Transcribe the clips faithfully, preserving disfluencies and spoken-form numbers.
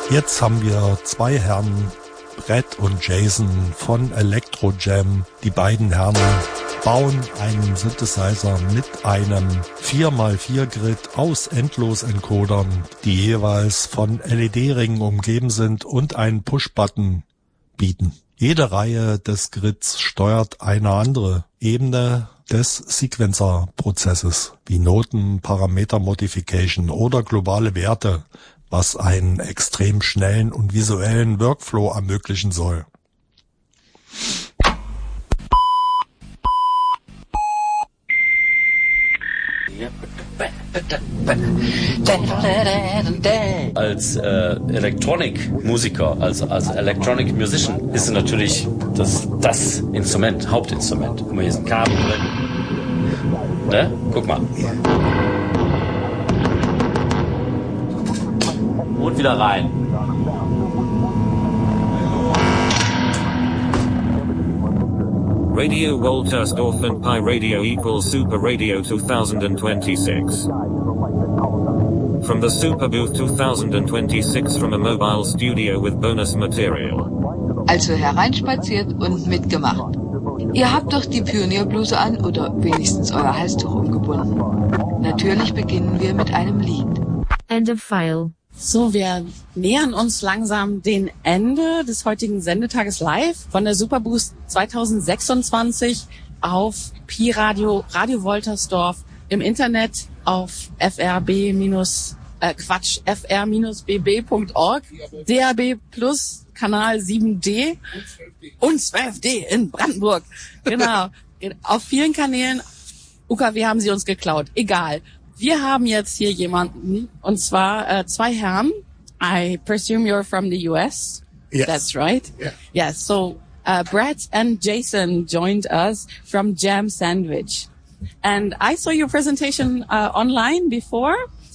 Jetzt haben wir zwei Herren, Brett und Jason von Electro Jam. Die beiden Herren bauen einen Synthesizer mit einem vier mal vier Grid aus Endlos-Encodern, die jeweils von L E D-Ringen umgeben sind und einen Push-Button bieten. Jede Reihe des Grids steuert eine andere Ebene des Sequencer-Prozesses, wie Noten, Parameter-Modification oder globale Werte, was einen extrem schnellen und visuellen Workflow ermöglichen soll. Als äh, Elektronikmusiker, als, als Electronic Musician ist es natürlich das, das Instrument, Hauptinstrument. Guck mal, hier ist ein Kabel drin. Ne? Guck mal. Und wieder rein. Radio Woltersdorf and Pi Radio equals Super Radio twenty twenty-six. From the Super Booth twenty twenty-six from a mobile studio with bonus material. Also hereinspaziert und mitgemacht. Ihr habt doch die Pionierbluse an oder wenigstens euer Halstuch umgebunden. Natürlich beginnen wir mit einem Lied. End of file. So, wir nähern uns langsam dem Ende des heutigen Sendetages live von der Superboost zwanzig sechsundzwanzig auf Pi Radio, Radio Woltersdorf, im Internet auf frb- äh, Quatsch, f r b b punkt org, D A B Plus, Kanal sieben D und zwölf D in Brandenburg. Genau. Auf vielen Kanälen. U K W haben sie uns geklaut. Egal. Wir haben jetzt hier jemanden, und zwar äh, zwei Herren. I presume you're from the U S? Yes. That's right? Yeah. Yes, so uh, Brett and Jason joined us from Jam Sandwich. And I saw your presentation uh, online before,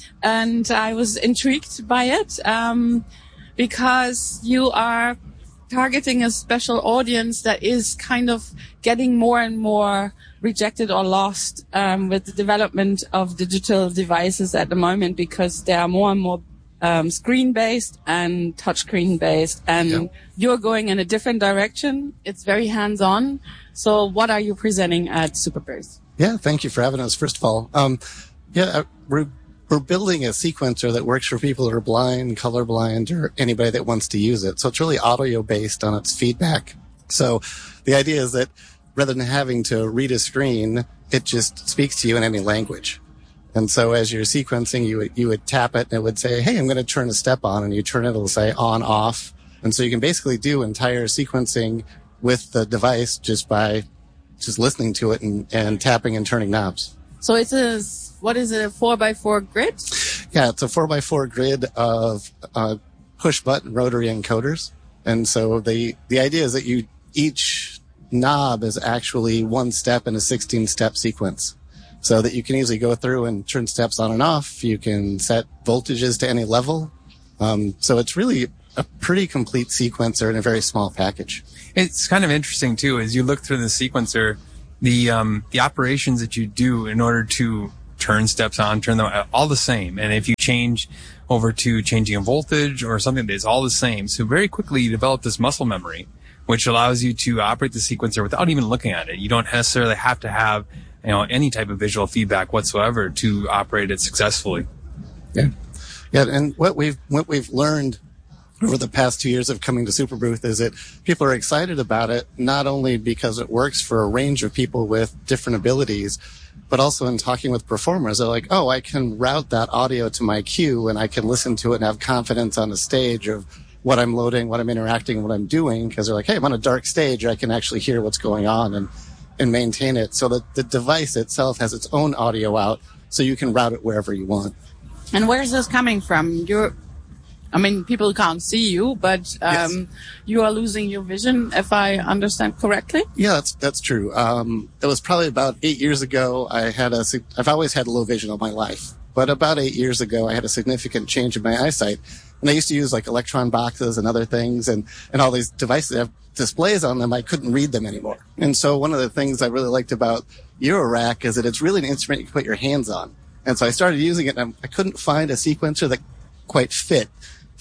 and I was intrigued by it um, because you are targeting a special audience that is kind of getting more and more rejected or lost um, with the development of digital devices at the moment, because they are more and more um, screen-based and touchscreen-based, and yeah. You're going in a different direction. It's very hands-on. So what are you presenting at Superboost? Yeah, thank you for having us, first of all. Um, yeah, we're we're building a sequencer that works for people who are blind, colorblind, or anybody that wants to use it. So it's really audio-based on its feedback. So the idea is that rather than having to read a screen, it just speaks to you in any language. And so as you're sequencing, you would, you would tap it and it would say, hey, I'm going to turn a step on, and you turn it, it'll say on, off. And so you can basically do entire sequencing with the device just by just listening to it and, and tapping and turning knobs. So it's a, what is it, a four by four grid? Yeah, it's a four by four grid of uh, push button rotary encoders. And so the, the idea is that you, each knob is actually one step in a sixteen step sequence, so that you can easily go through and turn steps on and off. You can set voltages to any level. Um, so it's really a pretty complete sequencer in a very small package. It's kind of interesting too, as you look through the sequencer, the, um, the operations that you do in order to turn steps on, turn them on, all the same. And if you change over to changing a voltage or something, it's all the same. So very quickly you develop this muscle memory, which allows you to operate the sequencer without even looking at it. You don't necessarily have to have, you know, any type of visual feedback whatsoever to operate it successfully. Yeah. Yeah. And what we've, what we've learned over the past two years of coming to Superbooth is that people are excited about it, not only because it works for a range of people with different abilities, but also in talking with performers. They're like, oh, I can route that audio to my cue and I can listen to it and have confidence on the stage of what I'm loading, what I'm interacting, what I'm doing, because they're like, hey, I'm on a dark stage, I can actually hear what's going on and, and maintain it. So that the device itself has its own audio out, so you can route it wherever you want. And where's this coming from? You're, I mean, people can't see you, but um, yes. You are losing your vision, if I understand correctly? Yeah, that's that's true. Um, it was probably about eight years ago. I had a, I've always had low vision all my life, but about eight years ago, I had a significant change in my eyesight. And I used to use like electron boxes and other things, and, and all these devices that have displays on them. I couldn't read them anymore. And so one of the things I really liked about Eurorack is that it's really an instrument you can put your hands on. And so I started using it, and I couldn't find a sequencer that quite fit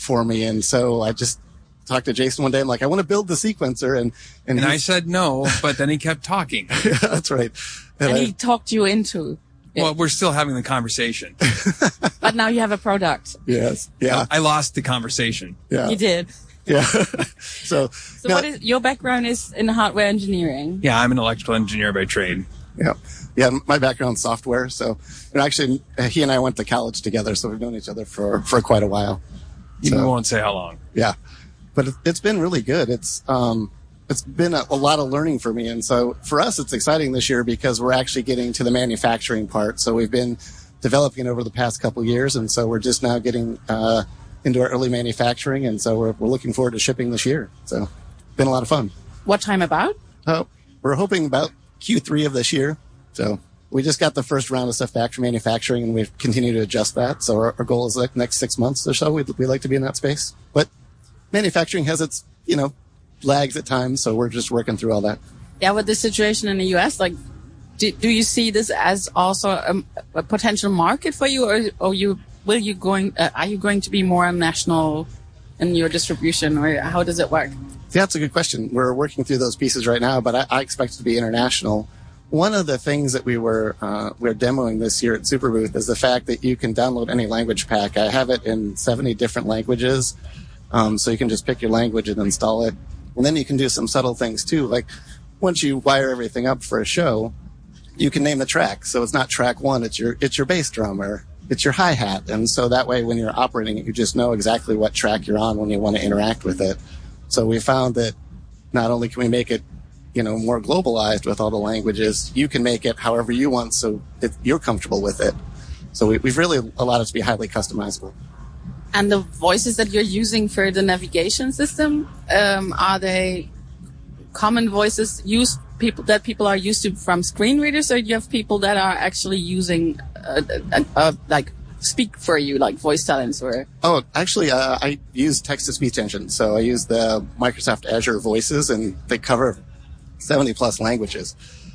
for me. And so I just talked to Jason one day. I'm like, I want to build the sequencer. And, and, and I said no, but then he kept talking. Yeah, that's right. And, and I, he talked you into it. Well, we're still having the conversation. But now you have a product. Yes. Yeah. I lost the conversation. Yeah. You did. Yeah. so, so now, what is your background is in hardware engineering? Yeah, I'm an electrical engineer by trade. Yeah. Yeah. My background's software. So, and actually, he and I went to college together. So we've known each other for, for quite a while. You so, won't say how long. Yeah. But it, it's been really good. It's, um, it's been a, a lot of learning for me. And so for us, it's exciting this year because we're actually getting to the manufacturing part. So we've been developing it over the past couple of years. And so we're just now getting, uh, into our early manufacturing. And so we're, we're looking forward to shipping this year. So been a lot of fun. What time about? Uh, we're hoping about Q three of this year. So we just got the first round of stuff back from manufacturing and we've continued to adjust that. So our, our goal is like next six months or so. We'd, we'd like to be in that space, but manufacturing has its, you know, lags at times. So we're just working through all that. Yeah. With the situation in the U S, like, do, do you see this as also a, a potential market for you, or, or you, will you going, uh, are you going to be more national in your distribution, or how does it work? Yeah, that's a good question. We're working through those pieces right now, but I, I expect it to be international. One of the things that we were, uh, we're demoing this year at Superbooth is the fact that you can download any language pack. I have it in seventy different languages. Um, so you can just pick your language and install it. And then you can do some subtle things too. Like once you wire everything up for a show, you can name the track. So it's not track one, it's your, it's your bass drum or it's your hi-hat. And so that way when you're operating it, you just know exactly what track you're on when you want to interact with it. So we found that not only can we make it, you know, more globalized with all the languages, you can make it however you want so that you're comfortable with it. So we, we've really allowed it to be highly customizable. And the voices that you're using for the navigation system, um, are they common voices used people that people are used to from screen readers, or do you have people that are actually using uh, uh, uh, like speak for you, like voice talents? Or oh, actually, uh, I use text-to-speech engine, so I use the Microsoft Azure Voices, and they cover seventy plus languages.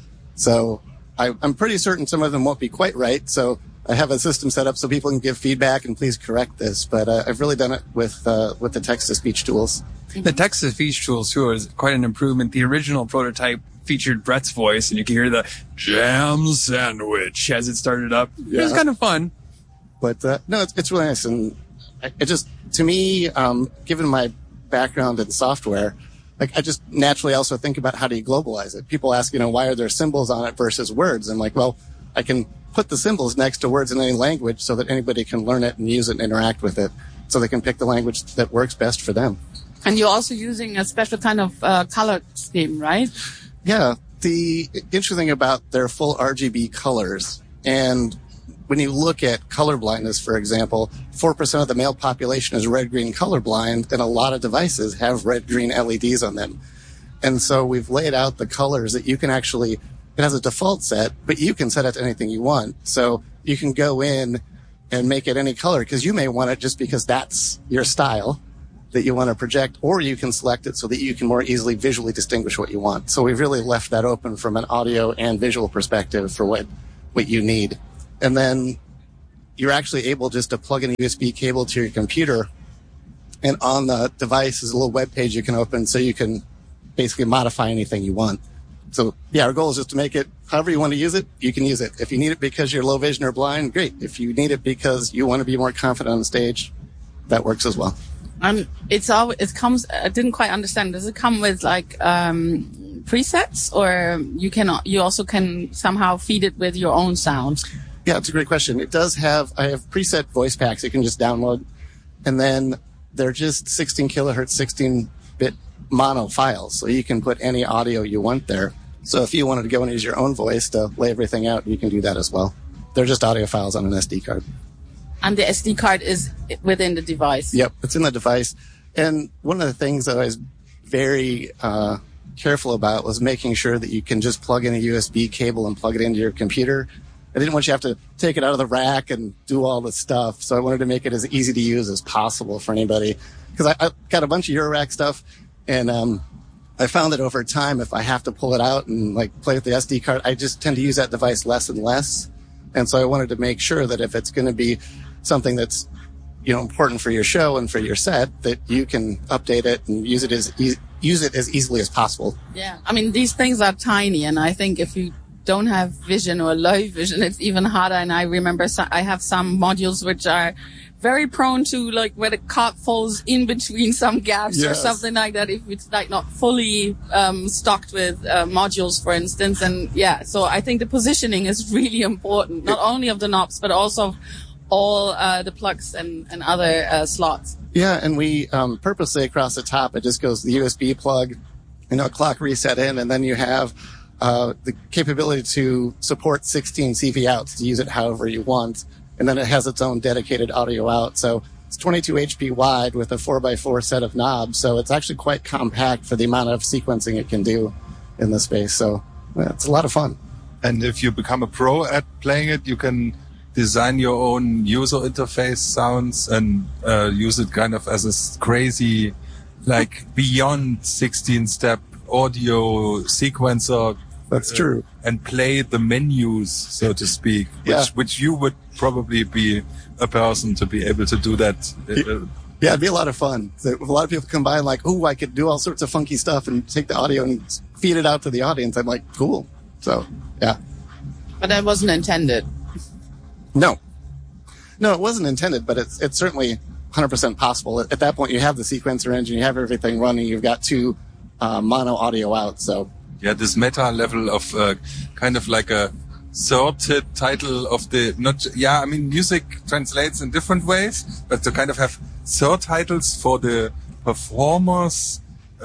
So I, I'm pretty certain some of them won't be quite right. So I have a system set up so people can give feedback and please correct this. But uh, I've really done it with uh, with the text-to-speech tools. The text-to-speech tools, too, is quite an improvement. The original prototype featured Brett's voice, and you can hear the jam sandwich as it started up. Yeah. It was kind of fun. But uh, no, it's, it's really nice. And it just, to me, um, given my background in software, like I just naturally also think about how do you globalize it. People ask, you know, why are there symbols on it versus words? I'm like, well, I can put the symbols next to words in any language so that anybody can learn it and use it and interact with it, so they can pick the language that works best for them. And you're also using a special kind of uh, color scheme, right? Yeah. The interesting thing about their full R G B colors, and when you look at color blindness, for example, four percent of the male population is red-green colorblind, and a lot of devices have red-green L E Ds on them. And so we've laid out the colors that you can actually, it has a default set, but you can set it to anything you want. So you can go in and make it any color because you may want it just because that's your style that you want to project, or you can select it so that you can more easily visually distinguish what you want. So we've really left that open from an audio and visual perspective for what, what you need. And then you're actually able just to plug in a U S B cable to your computer, and on the device is a little web page you can open so you can basically modify anything you want. So yeah, our goal is just to make it however you want to use it, you can use it. If you need it because you're low vision or blind, great. If you need it because you want to be more confident on the stage, that works as well. And it's all, it comes, I didn't quite understand. Does it come with like, um, presets, or you can, you also can somehow feed it with your own sound? Yeah, it's a great question. It does have, I have preset voice packs you can just download, and then they're just sixteen kilohertz, sixteen bit mono files. So you can put any audio you want there. So if you wanted to go and use your own voice to lay everything out, you can do that as well. They're just audio files on an S D card. And the S D card is within the device? Yep, it's in the device. And one of the things that I was very uh, careful about was making sure that you can just plug in a U S B cable and plug it into your computer. I didn't want you to have to take it out of the rack and do all the stuff. So I wanted to make it as easy to use as possible for anybody. Because I, I got a bunch of Eurorack stuff, and um, I found that over time, if I have to pull it out and like play with the S D card, I just tend to use that device less and less. And so I wanted to make sure that if it's going to be something that's, you know, important for your show and for your set that you can update it and use it as e- use it as easily as possible. Yeah, I mean, these things are tiny, and I think if you don't have vision or low vision, it's even harder. And I remember so- I have some modules which are very prone to, like, where the card falls in between some gaps yes. or something like that, if it's like not fully um stocked with uh, modules, for instance. And yeah, so I think the positioning is really important, not only of the knobs, but also all uh the plugs and, and other uh, slots. Yeah, and we um purposely across the top, it just goes the U S B plug, you know, clock reset in, and then you have uh the capability to support sixteen C V outs to use it however you want. And then it has its own dedicated audio out. So it's twenty-two H P wide with a four by four set of knobs. So it's actually quite compact for the amount of sequencing it can do in the space. So yeah, it's a lot of fun. And if you become a pro at playing it, you can design your own user interface sounds and uh, use it kind of as a crazy, like beyond sixteen step audio sequencer. That's true. Uh, and play the menus, so to speak, which, yeah. which you would probably be a person to be able to do that. Yeah, it'd be a lot of fun. So a lot of people come by and like, oh, I could do all sorts of funky stuff and take the audio and feed it out to the audience. I'm like, cool. So, yeah. But that wasn't intended. No. No, it wasn't intended, but it's it's certainly one hundred percent possible. At, at that point, you have the sequencer engine, you have everything running, you've got two uh, mono audio out, so... Yeah, this meta level of uh, kind of like a sorted title of the not. Yeah, I mean, music translates in different ways, but to kind of have subtitles for the performers'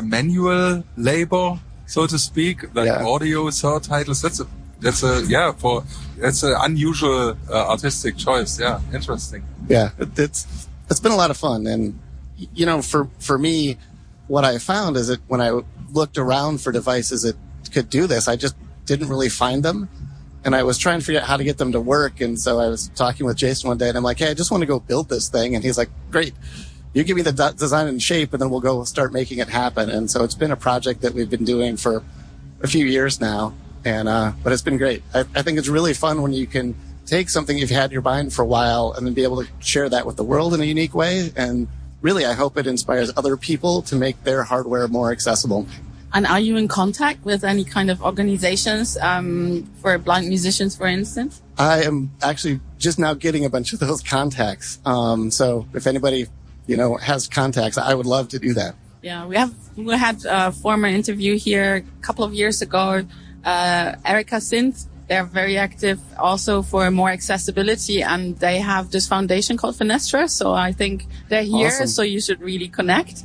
manual labor, so to speak, like yeah. audio subtitles. That's a that's a yeah for that's an unusual uh, artistic choice. Yeah, interesting. Yeah, it, it's it's been a lot of fun, and you know, for for me, what I found is that when I looked around for devices that could do this, I just didn't really find them. And I was trying to figure out how to get them to work. And so I was talking with Jason one day and I'm like, hey, I just want to go build this thing. And he's like, great, you give me the d- design and shape and then we'll go start making it happen. And so it's been a project that we've been doing for a few years now. And, uh, but it's been great. I, I think it's really fun when you can take something you've had in your mind for a while and then be able to share that with the world in a unique way. And really, I hope it inspires other people to make their hardware more accessible. And are you in contact with any kind of organizations um, for blind musicians, for instance? I am actually just now getting a bunch of those contacts. Um, so if anybody, you know, has contacts, I would love to do that. Yeah, we have we had a former interview here a couple of years ago. Uh, Erica Synth, they're very active also for more accessibility, and they have this foundation called Fenestra. So I think they're here, awesome. So you should really connect.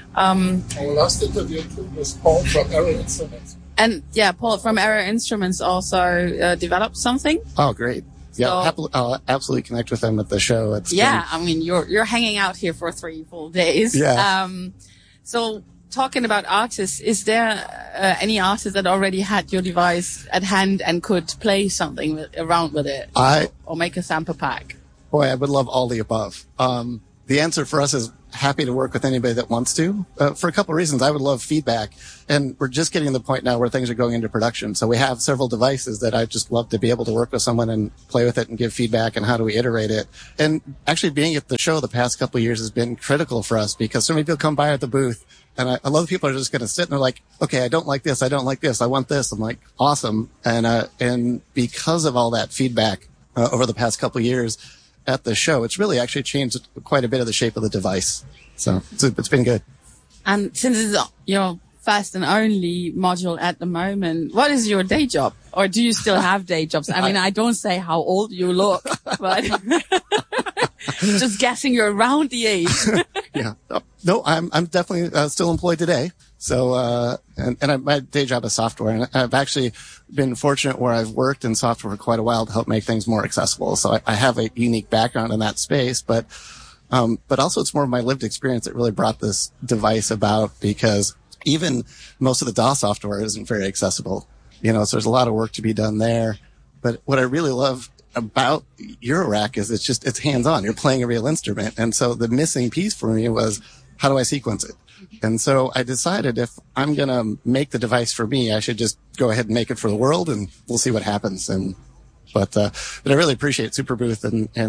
Um, Our last interview was Paul from Error Instruments. And yeah, Paul from Error Instruments also uh, developed something. Oh, great. Yeah, So- happily, I'll absolutely connect with them at the show. It's Yeah, been- I mean, you're you're hanging out here for three full days. Yeah. Um, so talking about artists, is there uh, any artist that already had your device at hand and could play something with, around with it, I, or make a sample pack? boy, I would love all the above. Um, the answer for us is happy to work with anybody that wants to, uh, for a couple of reasons. I would love feedback, and we're just getting to the point now where things are going into production. So we have several devices that I'd just love to be able to work with someone and play with it and give feedback and how do we iterate it. And actually being at the show the past couple of years has been critical for us because so many people come by at the booth and I, I love people are just going to sit and they're like, okay, I don't like this. I don't like this. I want this. I'm like, awesome. And, uh, and because of all that feedback uh, over the past couple of years, at the show, it's really actually changed quite a bit of the shape of the device. So it's, it's been good. And since it's your first and only module at the moment, what is your day job? Or do you still have day jobs? I mean, I don't say how old you look, but just guessing you're around the age. Yeah. No, I'm, I'm definitely uh, still employed today. So, uh, and, and I, my day job is software. And I've actually been fortunate where I've worked in software for quite a while to help make things more accessible. So I, I have a unique background in that space, but, um, but also it's more of my lived experience that really brought this device about because even most of the D A W software isn't very accessible, you know, so there's a lot of work to be done there. But what I really love about Eurorack is it's just, it's hands on. You're playing a real instrument. And so the missing piece for me was, how do I sequence it? And so I decided if I'm going to make the device for me, I should just go ahead and make it for the world and we'll see what happens. And, but, uh, but I really appreciate Superbooth and, and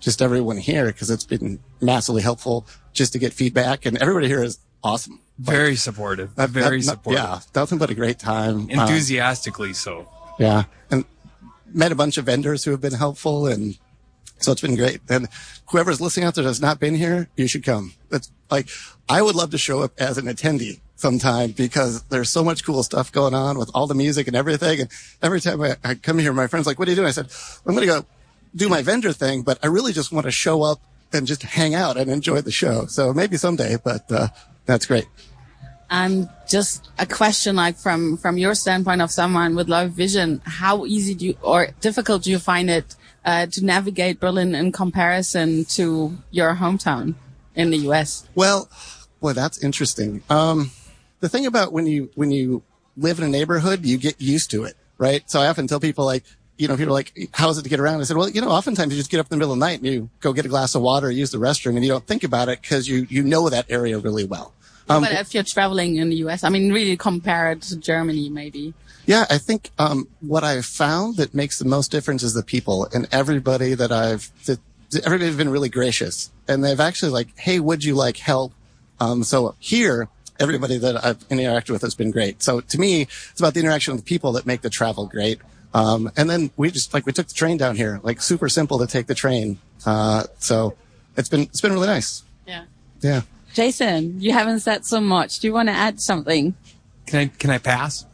just everyone here, because it's been massively helpful just to get feedback. And everybody here is awesome. Very like, supportive. I've, very I've, supportive. Yeah, nothing but a great time. Enthusiastically uh, so. Yeah. And met a bunch of vendors who have been helpful, and so it's been great. And whoever's listening out there that's not been here, you should come. It's like, I would love to show up as an attendee sometime, because there's so much cool stuff going on with all the music and everything. And every time I, I come here, my friend's like, what are you doing? I said, I'm going to go do my vendor thing, but I really just want to show up and just hang out and enjoy the show. So maybe someday, but uh, that's great. And just a question, like from, from your standpoint of someone with low vision, how easy do you, or difficult do you find it uh, to navigate Berlin in comparison to your hometown in the U S? Well, boy, that's interesting. Um, the thing about when you, when you live in a neighborhood, you get used to it, right? So I often tell people, like, you know, people are like, how is it to get around? I said, well, you know, oftentimes you just get up in the middle of the night and you go get a glass of water, use the restroom, and you don't think about it because you, you know that area really well. Um, but if you're traveling in the U S, I mean, really compare it to Germany, maybe. Yeah, I think um, what I've found that makes the most difference is the people, and everybody that I've, that, everybody's been really gracious, and they've actually like, hey, would you like help? Um, so here, everybody that I've interacted with has been great. So to me, it's about the interaction with people that make the travel great. Um, and then we just, like, we took the train down here, like super simple to take the train. Uh, so it's been, it's been really nice. Yeah. Yeah. Jason, you haven't said so much. Do you want to add something? Can I, can I pass?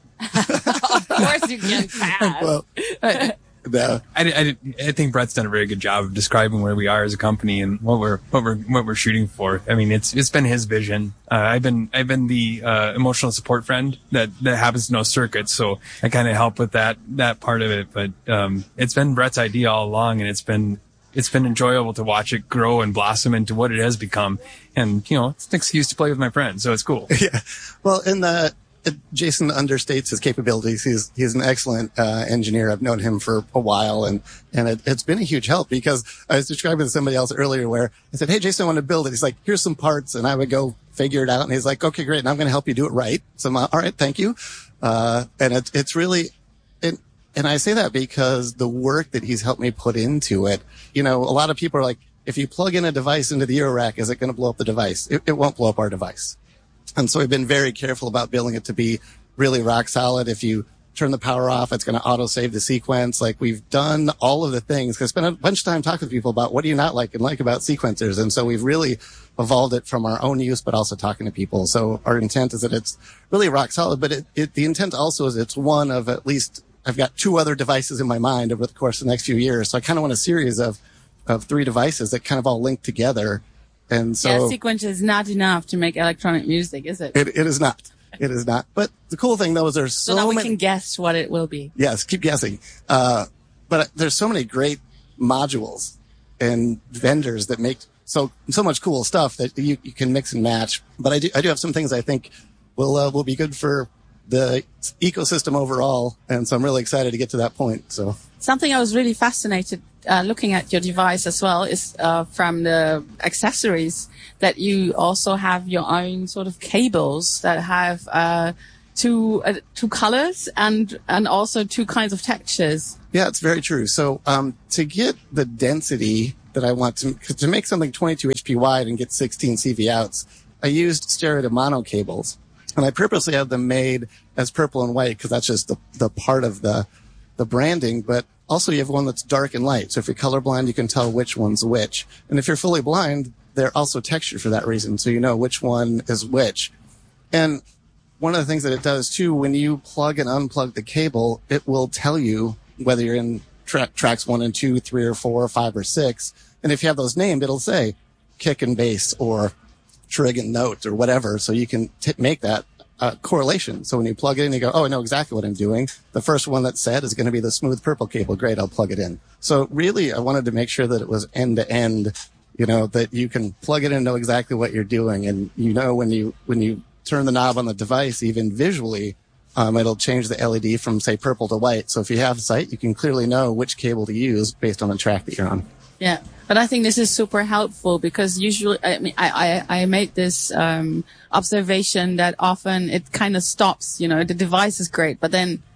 Of course you can pass. Well, no. I, I, I think Brett's done a very good job of describing where we are as a company and what we're what we're what we're shooting for. I mean, it's it's been his vision. Uh, I've been I've been the uh, emotional support friend that that happens to know circuits, so I kind of help with that that part of it. But um, it's been Brett's idea all along, and it's been it's been enjoyable to watch it grow and blossom into what it has become. And you know, it's an excuse to play with my friends, so it's cool. Yeah. Well, in the Jason understates his capabilities. He's he's an excellent uh, engineer. I've known him for a while, and and it, it's been a huge help, because I was describing to somebody else earlier where I said, "Hey, Jason, I want to build it." He's like, "Here's some parts," and I would go figure it out, and he's like, "Okay, great, and I'm going to help you do it right." So I'm like, "All right, thank you." Uh, and it's it's really, and and I say that because the work that he's helped me put into it. You know, a lot of people are like, if you plug in a device into the Eurorack, is it going to blow up the device? It, it won't blow up our device. And so we've been very careful about building it to be really rock solid. If you turn the power off, it's going to auto save the sequence. Like, we've done all of the things, because I spent a bunch of time talking to people about what do you not like and like about sequencers. And so we've really evolved it from our own use, but also talking to people. So our intent is that it's really rock solid, but it, it, the intent also is it's one of at least, I've got two other devices in my mind over the course of the next few years. So I kind of want a series of, of three devices that kind of all link together. And so, yeah, sequence is not enough to make electronic music, is it? It, it is not. It is not. But the cool thing, though, is there's so, so now we many... can guess what it will be. Yes, keep guessing. Uh, but there's so many great modules and vendors that make so so much cool stuff that you, you can mix and match. But I do I do have some things I think will uh, will be good for the ecosystem overall, and so I'm really excited to get to that point. So something I was really fascinated uh, looking at your device as well is uh, from the accessories that you also have your own sort of cables that have uh, two uh, two colors and and also two kinds of textures. Yeah, it's very true. So um, to get the density that I want to to make something twenty-two H P wide and get sixteen C V outs, I used stereo to mono cables. And I purposely had them made as purple and white because that's just the, the part of the the branding. But also you have one that's dark and light. So if you're colorblind, you can tell which one's which. And if you're fully blind, they're also textured for that reason. So you know which one is which. And one of the things that it does too, when you plug and unplug the cable, it will tell you whether you're in tra- tracks one and two, three or four, or five or six. And if you have those named, it'll say kick and bass or trig and note or whatever, so you can t- make that uh, correlation. So when you plug it in, you go, oh, I know exactly what I'm doing. The first one that's said is going to be the smooth purple cable. Great, I'll plug it in. So really, I wanted to make sure that it was end-to-end, you know, that you can plug it in and know exactly what you're doing. And you know when you when you turn the knob on the device, even visually, um, it'll change the L E D from, say, purple to white. So if you have sight, you can clearly know which cable to use based on the track that you're on. Yeah, but I think this is super helpful because usually, I mean, I, I, I made this, um, observation that often it kind of stops, you know, the device is great, but then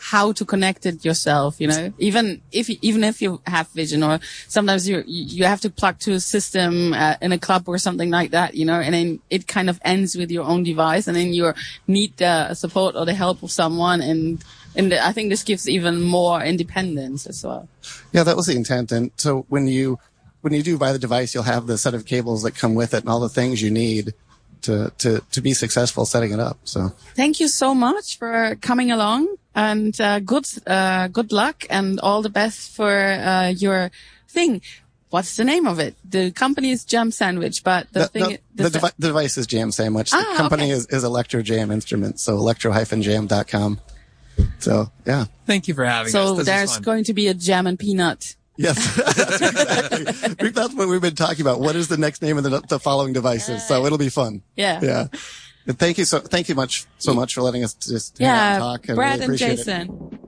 how to connect it yourself, you know, even if, even if you have vision, or sometimes you, you have to plug to a system uh, in a club or something like that, you know, and then it kind of ends with your own device, and then you need the support or the help of someone. And, and I think this gives even more independence as well. Yeah, that was the intent. And so when you, when you do buy the device, you'll have the set of cables that come with it and all the things you need to, to, to be successful setting it up. So thank you so much for coming along, and, uh, good, uh, good luck and all the best for, uh, your thing. What's the name of it? The company is Jam Sandwich, but the, the thing, the, the, the, devi- the device is Jam Sandwich. The ah, company okay. is, is Electro Jam Instruments. So electro dash jam dot com. So yeah. Thank you for having so us. So this there's going to be a jam and peanut. Yes, that's exactly. I think that's what we've been talking about. What is the next name of the, the following devices? So it'll be fun. Yeah. Yeah. But thank you so, thank you much, so much for letting us just hang out yeah, and talk. I Brad really and appreciate Jason. it.